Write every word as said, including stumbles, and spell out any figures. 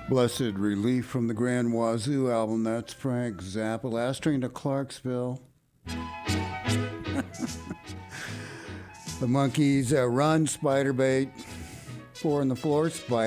Blessed Relief from the Grand Wazoo album. That's Frank Zappa. Last train to Clarksville. The Monkees, uh, Run, Spiderbait. Four on the Floor, Spider.